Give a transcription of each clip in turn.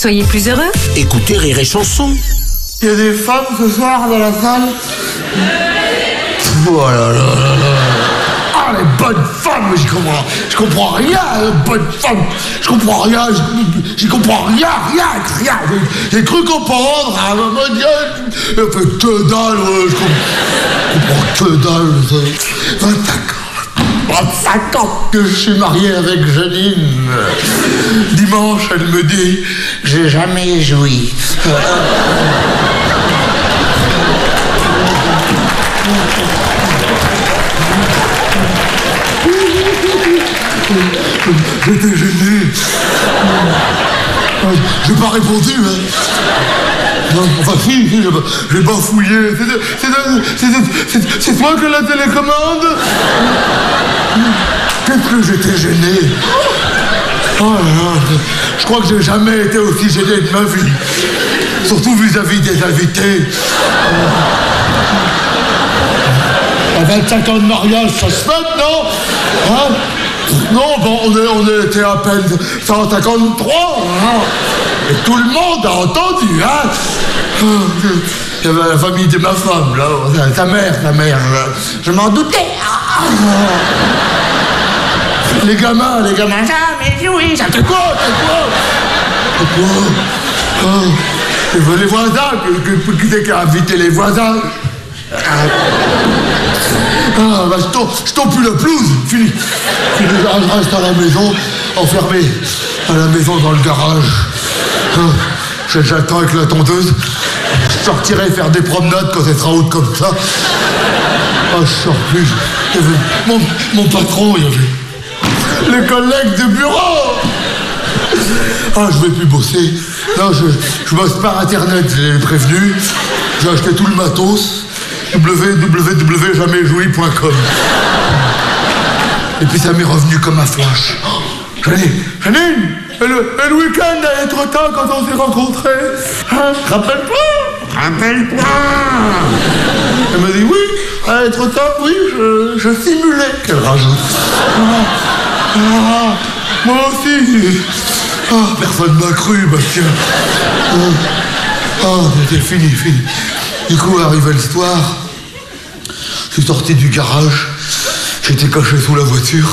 Soyez plus heureux. Écoutez Rire et Chanson. Il y a des femmes ce soir dans la salle. Oh là là là là. Ah, les bonnes femmes, je comprends rien, les bonnes femmes. Je comprends rien, j'y comprends rien. J'ai cru comprendre, à un moment donné, il fait que dalle, je comprends que dalle. 25 ans que je suis marié avec Janine. Dimanche, elle me dit, j'ai jamais joui. J'étais gêné. J'ai pas répondu, hein. Non, enfin si, j'ai bafouillé. C'est toi qui as la télécommande? Qu'est-ce que j'étais gêné? Oh là là, je crois que j'ai jamais été aussi gêné de ma vie. Surtout vis-à-vis des invités. À 25 ans de mariage, ça se fête, non? Hein? Non, bon, on était à peine 153, hein? Et tout le monde a entendu, hein? Il y avait la famille de ma femme, là, ta mère, je m'en doutais. Les gamins, jamais oui, ça fait quoi? Les voisins, qui c'est qui a invité les voisins? Ah, bah, je tombe plus la pelouse, fini. Je reste à la maison, enfermé à la maison dans le garage. J'attends avec la tondeuse. Je sortirai faire des promenades quand elle sera haute comme ça. Ah, je sors plus. Il y avait mon patron, il y avait les collègues de bureau. Ah, je vais plus bosser. Non, je bosse par internet, j'ai prévenu. J'ai acheté tout le matos. www.jamaisjoui.com. Et puis ça m'est revenu comme un flash. Janine, le week-end allait trop tard quand on s'est rencontrés. Hein, rappelle-toi. Elle m'a dit oui, allait trop tard, oui, je simulais qu'elle rajoute. Moi aussi. Personne m'a cru, Bastien. C'était fini. Du coup, arrivé le soir, je suis sorti du garage, j'étais caché sous la voiture.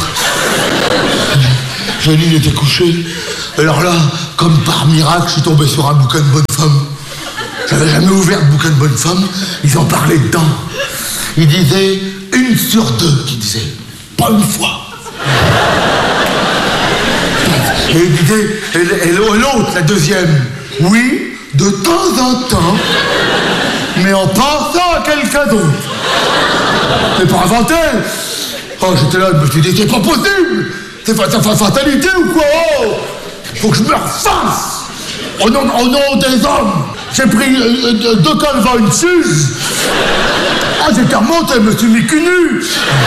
Janine était couchée. Alors là, comme par miracle, je suis tombé sur un bouquin de bonne femme. J'avais jamais ouvert le bouquin de bonne femme, ils en parlaient dedans. Ils disaient 1 sur 2 qui disait pas une fois. Et il disait, et l'autre, la deuxième, oui, de temps en temps, mais en pensant à quelqu'un d'autre. C'est pas inventé. Oh, j'étais là, je me suis dit, c'est pas possible. C'est fatalité ou quoi? Oh, faut que je me refasse. Au nom des hommes, j'ai pris 2 calvins, une suze. Ah, j'étais remonté, je me suis mis cul nu.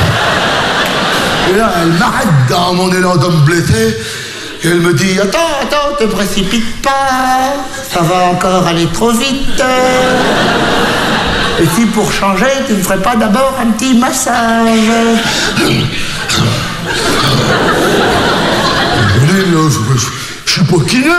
Et là, elle m'arrête dans mon élan d'homme blessé. Et elle me dit, attends, te précipite pas, ça va encore aller trop vite. Et si pour changer, tu ne ferais pas d'abord un petit massage? Je suis pas kiné.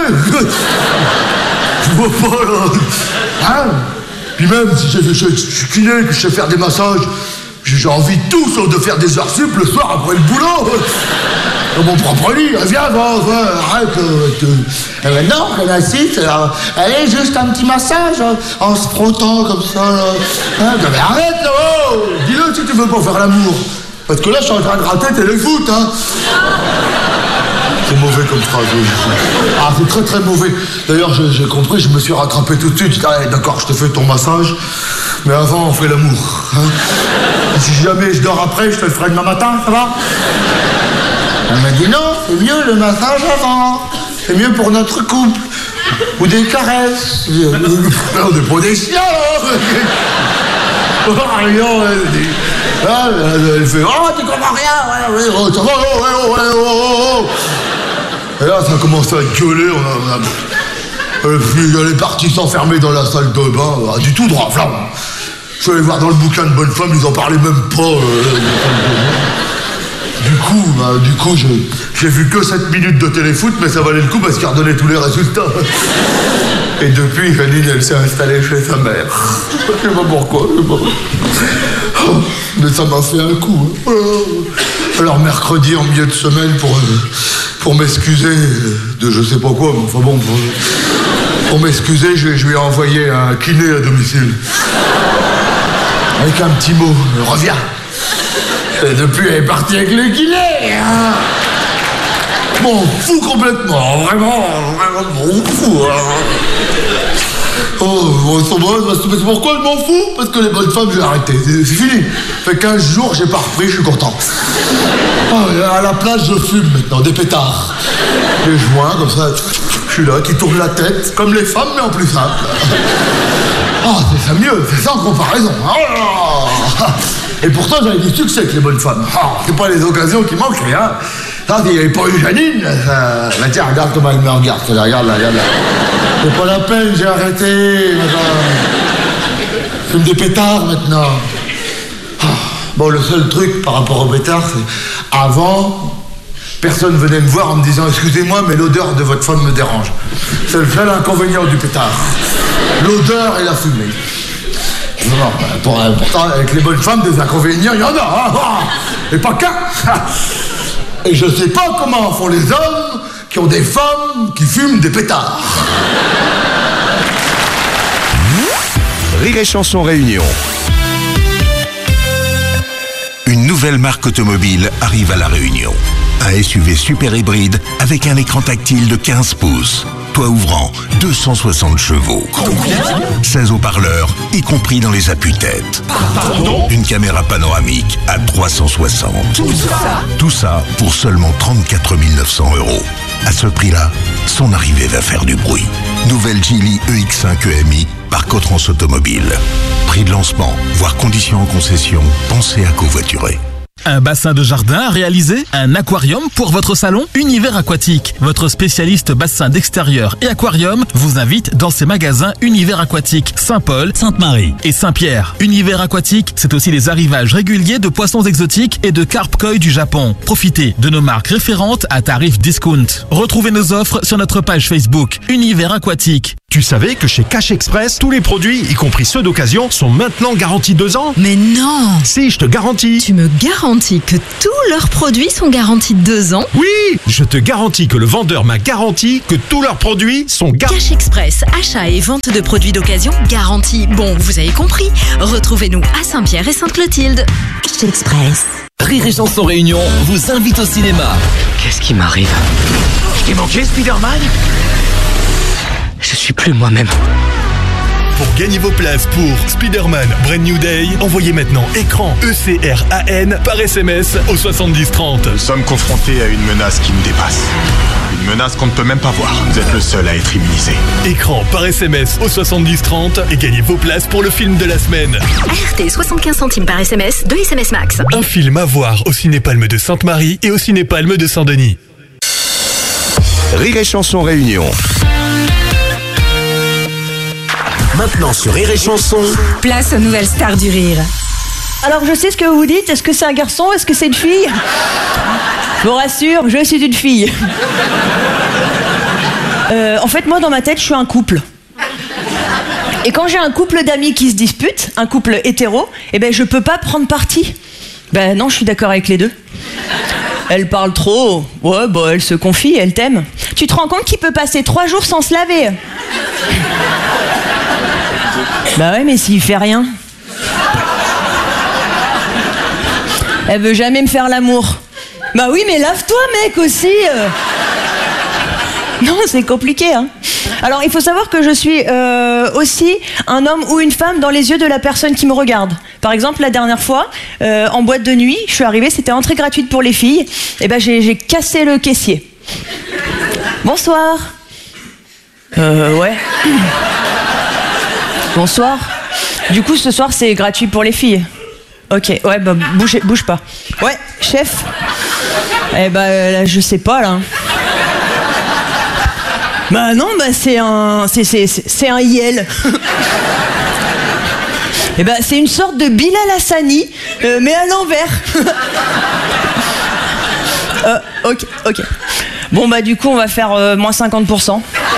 Je vois pas là. Hein? Puis même si je suis kiné, que je sais faire des massages, j'ai envie de tout sauf de faire des heures sup le soir après le boulot. Dans mon propre lit, viens, arrête. Et maintenant, elle assiste, allez, juste un petit massage, en se frottant comme ça, là. Hein, mais arrête, là, oh. Dis-le si tu veux pas faire l'amour. Parce que là, je suis en train de rater téléfoot, hein. C'est mauvais comme phrase, oui. Ah, c'est très très mauvais. D'ailleurs, j'ai compris, je me suis rattrapé tout de suite. Ah, d'accord, je te fais ton massage, mais avant, on fait l'amour, hein. Et si jamais je dors après, je te le ferai demain matin, ça va? Elle m'a dit non, c'est mieux le massage avant. C'est mieux pour notre couple. Ou des caresses. Non, des pas des chiens, elle fait, oh, tu comprends rien, ouais, ça va, oh. Et là, ça a commencé à gueuler, et puis elle est partie s'enfermer dans la salle de bain, du tout droit, flamme. Je suis allé voir dans le bouquin de bonne femme, ils en parlaient même pas. Du coup, j'ai vu que 7 minutes de téléfoot, mais ça valait le coup parce qu'il redonnait tous les résultats. Et depuis, Janine, elle s'est installée chez sa mère. Je sais pas pourquoi. Mais ça m'a fait un coup. Alors mercredi, en milieu de semaine, pour m'excuser de je sais pas quoi, mais enfin bon, pour m'excuser, je lui ai envoyé un kiné à domicile. Avec un petit mot, reviens. Et depuis, elle est partie avec le kiné. M'en fous complètement, vraiment m'en fous. Oh, c'est pourquoi je m'en fous? Parce que les bonnes femmes, j'ai arrêté. C'est fini. Ça fait 15 jours, j'ai pas repris, je suis content. À la place, je fume maintenant, des pétards. Des joints, comme ça, je suis là, qui tourne la tête, comme les femmes, mais en plus simple. C'est ça mieux, c'est ça en comparaison. Et pourtant, j'avais du succès avec les bonnes femmes. C'est pas les occasions qui manquent, hein. Ça, il n'y avait pas eu Janine. Bah tiens, regarde comment elle me regarde. Regarde là. C'est pas la peine, j'ai arrêté. Je fume des pétards maintenant. Bon, le seul truc par rapport aux pétards, c'est... Avant, personne venait me voir en me disant « Excusez-moi, mais l'odeur de votre femme me dérange. » C'est le seul inconvénient du pétard. L'odeur et la fumée. Non, pourtant, avec les bonnes femmes, des inconvénients, il y en a. Et pas qu'un. Et je sais pas comment font les hommes qui ont des femmes qui fument des pétards. Rire et Chanson Réunion. Une nouvelle marque automobile arrive à La Réunion. Un SUV super hybride avec un écran tactile de 15 pouces. Toit ouvrant, 260 chevaux. Combien ? 16 haut-parleurs, y compris dans les appuis-têtes. Pardon ? Une caméra panoramique à 360. Tout ça pour seulement 34 900 €. À ce prix-là, son arrivée va faire du bruit. Nouvelle Geely EX5 EMI par Cotrans Automobile. Prix de lancement, voire conditions en concession, pensez à covoiturer. Un bassin de jardin à réaliser? Un aquarium pour votre salon? Univers Aquatique, votre spécialiste bassin d'extérieur et aquarium, vous invite dans ses magasins Univers Aquatique Saint-Paul, Sainte-Marie et Saint-Pierre. Univers Aquatique, c'est aussi les arrivages réguliers de poissons exotiques et de carpe koi du Japon. Profitez de nos marques référentes à tarif discount. Retrouvez nos offres sur notre page Facebook Univers Aquatique. Tu savais que chez Cash Express, tous les produits, y compris ceux d'occasion, sont maintenant garantis 2 ans? Mais non! Si, je te garantis. Tu me garantis que tous leurs produits sont garantis 2 ans? Oui! Je te garantis que le vendeur m'a garanti que tous leurs produits sont garantis. Cash Express, achat et vente de produits d'occasion garantis. Bon, vous avez compris. Retrouvez-nous à Saint-Pierre et Sainte-Clotilde. Cash Express. Rire et Chanson Réunion vous invite au cinéma. Qu'est-ce qui m'arrive? Je t'ai manqué, Spider-Man? Je suis plus moi-même. Pour gagner vos places pour Spider-Man Brand New Day, envoyez maintenant écran ECRAN par SMS au 7030. Nous sommes confrontés à une menace qui nous dépasse. Une menace qu'on ne peut même pas voir. Vous êtes le seul à être immunisé. Écran par SMS au 7030 et gagnez vos places pour le film de la semaine. ART 75 centimes par SMS, 2 SMS max. Un film à voir au Ciné-Palme de Sainte-Marie et au Ciné-Palme de Saint-Denis. Rire et Chanson Réunion. Maintenant sur Rire et Chanson. Place aux nouvelles stars du rire. Alors je sais ce que vous vous dites, est-ce que c'est un garçon, est-ce que c'est une fille? Je vous rassure, je suis une fille. En fait, moi dans ma tête, je suis un couple. Et quand j'ai un couple d'amis qui se disputent, un couple hétéro, eh ben je peux pas prendre parti. Ben non, je suis d'accord avec les deux. Elle parle trop, ouais, bah elle se confie, elle t'aime. Tu te rends compte qu'il peut passer 3 jours sans se laver? Bah ouais, mais s'il fait rien. Elle veut jamais me faire l'amour. Bah oui, mais lave-toi, mec, aussi. Non, c'est compliqué, hein. Alors, il faut savoir que je suis aussi un homme ou une femme dans les yeux de la personne qui me regarde. Par exemple, la dernière fois, en boîte de nuit, je suis arrivée, c'était entrée gratuite pour les filles. Et ben, j'ai cassé le caissier. Bonsoir. Ouais. Bonsoir. Du coup, ce soir, c'est gratuit pour les filles. Ok, ouais, bah, bouge pas. Ouais, chef. Eh bah, là, je sais pas, là. Bah non, bah c'est un Yel. Eh bah, c'est une sorte de Bilal Hassani, mais à l'envers. Ok. Bon bah du coup on va faire moins 50%.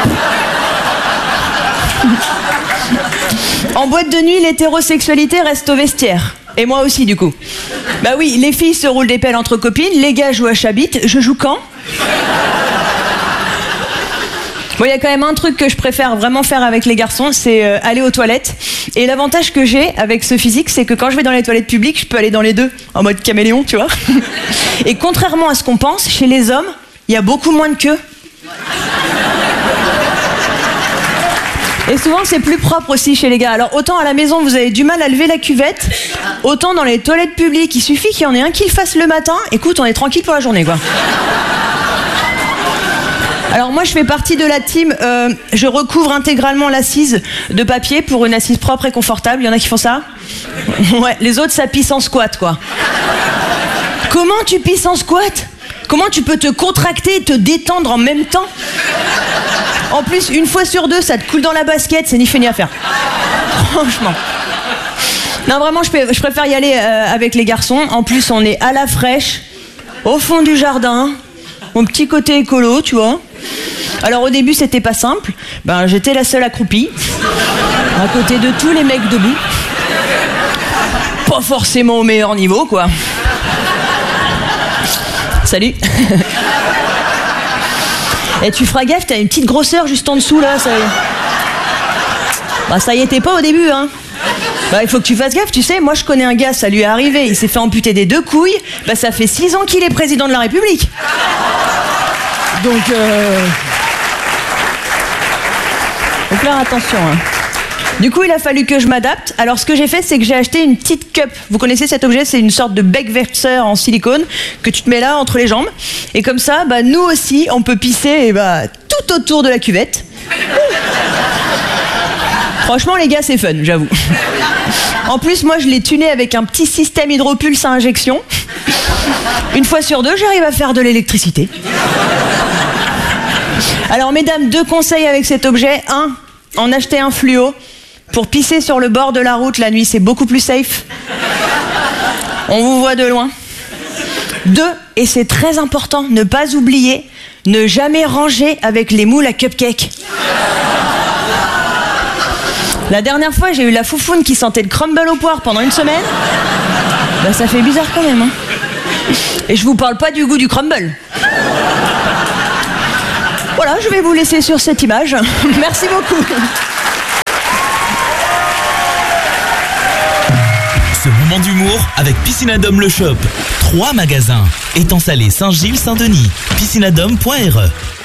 En boîte de nuit, l'hétérosexualité reste au vestiaire. Et moi aussi du coup. Bah oui, les filles se roulent des pelles entre copines, les gars jouent à Chabit, je joue quand ? Bon, il y a quand même un truc que je préfère vraiment faire avec les garçons, c'est aller aux toilettes. Et l'avantage que j'ai avec ce physique, c'est que quand je vais dans les toilettes publiques, je peux aller dans les deux, en mode caméléon, tu vois. Et contrairement à ce qu'on pense, chez les hommes, il y a beaucoup moins de queue. Et souvent, c'est plus propre aussi chez les gars. Alors, autant à la maison, vous avez du mal à lever la cuvette, autant dans les toilettes publiques, il suffit qu'il y en ait un qui le fasse le matin. Écoute, on est tranquille pour la journée, quoi. Alors moi je fais partie de la team, je recouvre intégralement l'assise de papier pour une assise propre et confortable. Il y en a qui font ça ? Ouais, les autres ça pisse en squat quoi. Comment tu pisses en squat ? Comment tu peux te contracter et te détendre en même temps ? En plus, une fois sur deux, ça te coule dans la basket, c'est ni fait ni à faire. Franchement. Non vraiment, je préfère y aller avec les garçons. En plus, on est à la fraîche, au fond du jardin. Mon petit côté écolo, tu vois. Alors au début c'était pas simple, j'étais la seule accroupie, à côté de tous les mecs debout. Pas forcément au meilleur niveau quoi. Salut. Et tu feras gaffe, t'as une petite grosseur juste en dessous là, ça y est. Ça y était pas au début hein. Il faut que tu fasses gaffe, tu sais, moi je connais un gars, ça lui est arrivé, il s'est fait amputer des 2 couilles, ça fait 6 ans qu'il est président de la République. Donc faut faire attention hein. Du coup il a fallu que je m'adapte. Alors ce que j'ai fait c'est que j'ai acheté une petite cup. Vous connaissez cet objet, c'est une sorte de bec verseur en silicone que tu te mets là entre les jambes. Et comme ça, nous aussi on peut pisser tout autour de la cuvette. Franchement les gars c'est fun, j'avoue. En plus moi je l'ai tuné avec un petit système hydropulse à injection. Une fois sur 2 j'arrive à faire de l'électricité. Alors mesdames, 2 conseils avec cet objet. 1, en acheter un fluo pour pisser sur le bord de la route la nuit, c'est beaucoup plus safe. On vous voit de loin. 2, et c'est très important, ne pas oublier, ne jamais ranger avec les moules à cupcake. La dernière fois, j'ai eu la foufoune qui sentait le crumble aux poires pendant une semaine. Ça fait bizarre quand même, hein. Et je vous parle pas du goût du crumble. Voilà, je vais vous laisser sur cette image. Merci beaucoup. Ce moment d'humour avec Piscinadome Le Shop. 3 magasins. Étang Salé, Saint-Gilles, Saint-Denis. Piscinadome.re